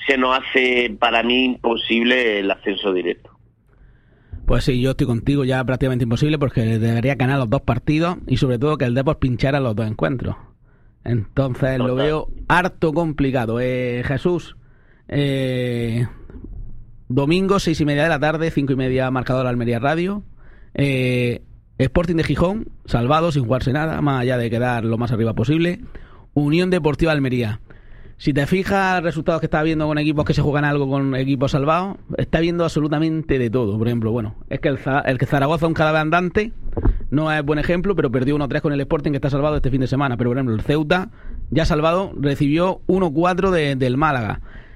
se nos hace para mí imposible el ascenso directo. Pues sí, yo estoy contigo, ya prácticamente imposible, porque debería ganar los 2 partidos y sobre todo que el Depor pinchara los 2 encuentros. Entonces lo veo harto complicado. Jesús, domingo 6:30 de la tarde, 5:30 marcador Almería Radio. Sporting de Gijón, salvado sin jugarse nada, más allá de quedar lo más arriba posible. Unión Deportiva Almería. Si te fijas los resultados que está viendo con equipos que se juegan algo con equipos salvados, está viendo absolutamente de todo. Por ejemplo, bueno, es que el que Zaragoza, un cadáver andante, no es buen ejemplo, pero perdió 1-3 con el Sporting, que está salvado este fin de semana. Pero por ejemplo, el Ceuta, ya salvado, recibió 1-4 del Málaga.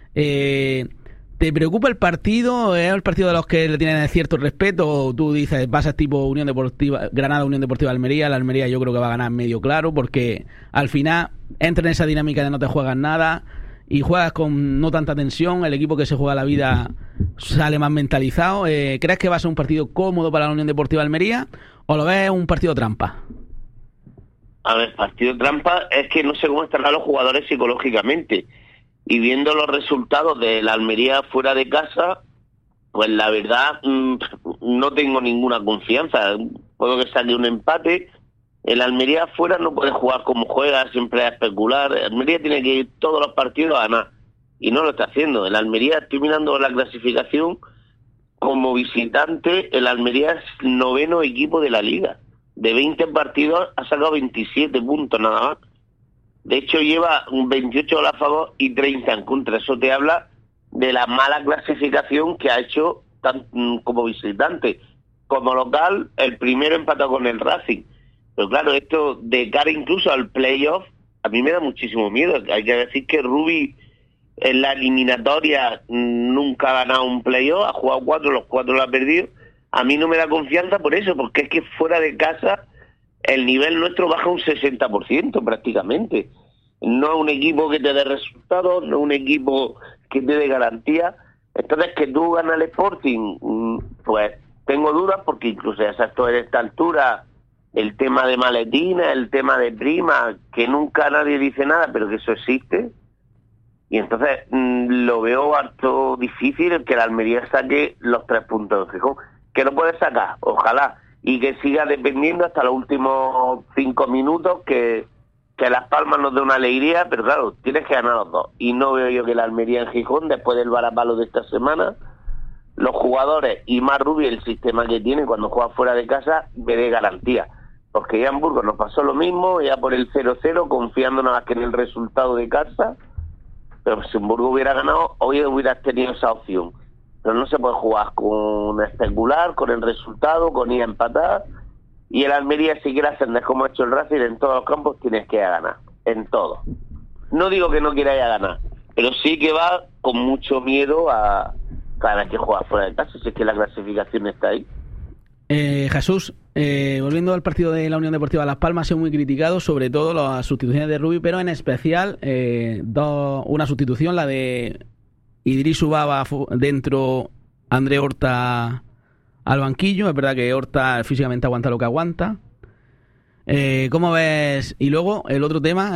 ¿Te preocupa el partido? ¿Es el partido de los que le tienen cierto respeto? ¿O tú dices, vas a tipo Unión Deportiva, Granada, Unión Deportiva Almería? La Almería yo creo que va a ganar medio claro, porque al final entra en esa dinámica de no te juegas nada y juegas con no tanta tensión. El equipo que se juega la vida sale más mentalizado. ¿Crees que va a ser un partido cómodo para la Unión Deportiva Almería o lo ves un partido trampa? A ver, partido trampa es que no sé cómo estarán los jugadores psicológicamente. Y viendo los resultados de la Almería fuera de casa, pues la verdad no tengo ninguna confianza. Puedo que saque un empate. El Almería afuera no puede jugar como juega, siempre a especular. El Almería tiene que ir todos los partidos a ganar. Y no lo está haciendo. El Almería, estoy mirando la clasificación, como visitante, el Almería es 9º equipo de la Liga. De 20 partidos ha sacado 27 puntos nada más. De hecho, lleva un 28 goles a favor y 30 en contra. Eso te habla de la mala clasificación que ha hecho como visitante. Como local, el primero empató con el Racing. Pero claro, esto de cara incluso al playoff, a mí me da muchísimo miedo. Hay que decir que Rubi en la eliminatoria nunca ha ganado un playoff, ha jugado 4, los 4 lo ha perdido. A mí no me da confianza por eso, porque es que fuera de casa el nivel nuestro baja un 60% prácticamente. No es un equipo que te dé resultados, no es un equipo que te dé garantía. Entonces, que tú ganas el Sporting, pues tengo dudas, porque incluso ya sabes, en esta altura, el tema de maletina, el tema de prima, que nunca nadie dice nada, pero que eso existe. Y entonces lo veo harto difícil el que la Almería saque los 3 puntos de Gijón. Que lo puede sacar, ojalá, y que siga dependiendo hasta los últimos 5 minutos, que Las Palmas nos dé una alegría, pero claro, tienes que ganar los 2. Y no veo yo que la Almería en Gijón, después del varapalo de esta semana, los jugadores y más Rubi, el sistema que tiene cuando juega fuera de casa, me dé garantía. Porque ya en Burgos nos pasó lo mismo, ya por el 0-0, confiando nada más que en el resultado de casa. Pero si en Burgos hubiera ganado, hoy hubieras tenido esa opción. Pero no se puede jugar con especular, con el resultado, con ir a empatar. Y el Almería, si quiere ascender como ha hecho el Racing, en todos los campos tienes que ir a ganar. En todo. No digo que no quiera ir a ganar, pero sí que va con mucho miedo a cada vez que juega fuera de casa, si es que la clasificación está ahí. Jesús, volviendo al partido de la Unión Deportiva Las Palmas, ha sido muy criticado, sobre todo las sustituciones de Rubi, pero en especial una sustitución, la de Idris Ubaba dentro, André Horta al banquillo. Es verdad que Horta físicamente aguanta lo que aguanta. ¿Cómo ves? Y luego el otro tema,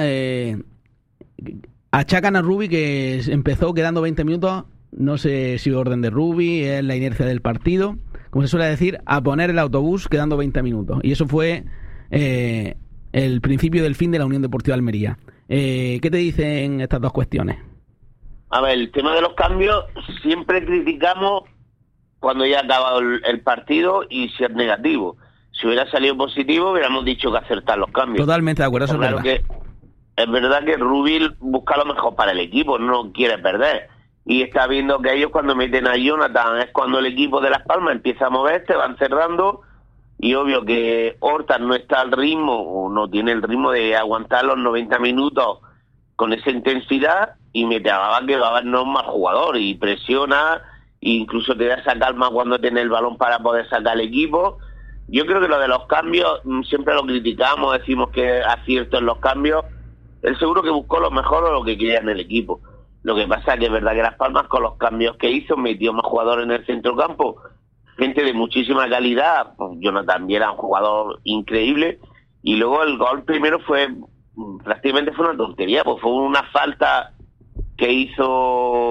achacan a Rubi que empezó quedando 20 minutos, no sé si orden de Rubi, es la inercia del partido, como se suele decir, a poner el autobús quedando 20 minutos. Y eso fue el principio del fin de la Unión Deportiva Almería. ¿Qué te dicen estas dos cuestiones? A ver, el tema de los cambios, siempre criticamos cuando ya ha acabado el partido y si es negativo. Si hubiera salido positivo, hubiéramos dicho que acertar los cambios. Totalmente de acuerdo, eso claro, es verdad. Que es verdad que Rubi busca lo mejor para el equipo, no quiere perder. Y está viendo que ellos cuando meten a Jonathan es cuando el equipo de Las Palmas empieza a moverse, van cerrando, y obvio que Horta no está al ritmo, o no tiene el ritmo de aguantar los 90 minutos con esa intensidad, y mete a Baba, que Baba no es un mal jugador, y presiona, e incluso te da esa calma cuando tiene el balón para poder sacar el equipo. Yo creo que lo de los cambios, siempre lo criticamos, decimos que acierto en los cambios. Él seguro que buscó lo mejor o lo que quería en el equipo. Lo que pasa es que es verdad que Las Palmas, con los cambios que hizo, metió más jugadores en el centrocampo, gente de muchísima calidad. Pues Jonathan Viera, un jugador increíble, y luego el gol primero prácticamente fue una tontería, pues fue una falta que hizo